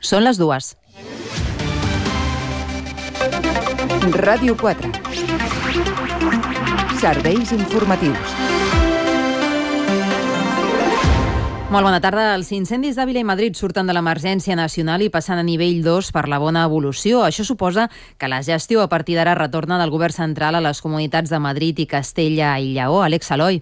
Són les 2. Ràdio 4. Serveis informatius. Molt bona tarda. Els incendis d'Àvila i Madrid surten de l'emergència nacional i passen a nivell 2 per la bona evolució. Això suposa que la gestió a partir d'ara retorna del govern central a les comunitats de Madrid i Castella i Lleó. Àlex Saloi.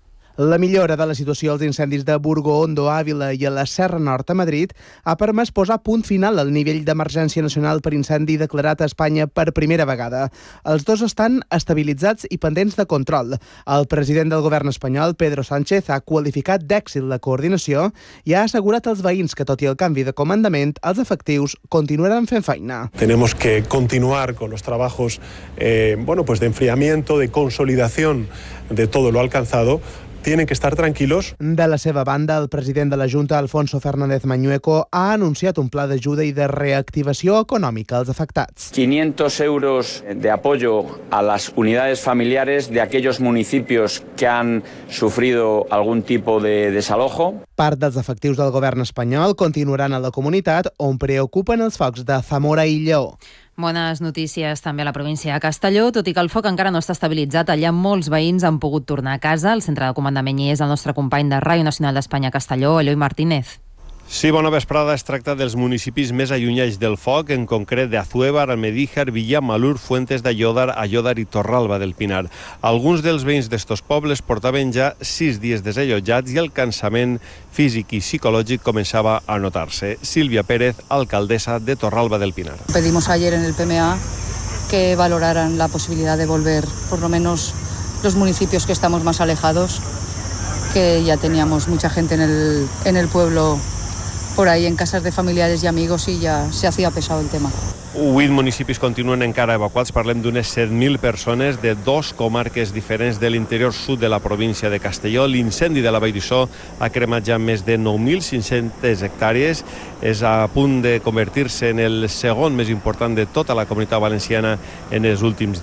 La millora de la situació als incendis de Burgos, Ondo, Àvila i a la Serra Nord a Madrid ha permès posar punt final al nivell d'emergència nacional per incendi declarat a Espanya per primera vegada. Els dos estan estabilitzats i pendents de control. El president del govern espanyol, Pedro Sánchez, ha qualificat d'èxit la coordinació i ha assegurat als veïns que, tot i el canvi de comandament, els efectius continuaran fent feina. Tenemos que continuar con los trabajos de enfriamiento, de consolidación de todo lo alcanzado. Tienen que estar tranquilos. De la seva banda, el president de la Junta, Alfonso Fernández Mañueco, ha anunciat un pla d'ajuda i de reactivació econòmica als afectats. 500 euros de apoyo a las unidades familiares de aquellos municipios que han sufrido algún tipo de desalojo. Part dels efectius del govern espanyol continuaran a la comunitat on preocupen els focs de Zamora i Lleó. Bones notícies també a la província de Castelló. Tot i que el foc encara no està estabilitzat, allà molts veïns han pogut tornar a casa. El centre de comandament hi és el nostre company de Ràdio Nacional d'Espanya a Castelló, Eloi Martínez. Sí, bona vesprada. Es tracta dels municipis més allunyats del foc, en concret d'Azuévar, Almedíjar, Villamalur, Fuentes d'Aiòdar, Aiòdar i Torralba del Pinar. Alguns dels veïns d'estos pobles portaven ja 6 dies desallotjats i el cansament físic i psicològic començava a notar-se. Sílvia Pérez, alcaldessa de Torralba del Pinar. Pedimos ayer en el PMA que valoraran la posibilidad de volver, por lo menos los municipios que estamos más alejados, que ya teníamos mucha gente en el pueblo, por ahí en casas de familiares y amigos, y ya se hacía pesado el tema. 8 municipis continuen encara evacuats. Parlem d'unes 7.000 persones de 2 comarques diferents de l'interior sud de la província de Castelló. L'incendi de la Vall d'Uixó ha cremat ja més de 9.500 hectàrees. És a punt de convertir-se en el segon més important de tota la Comunitat Valenciana en els últims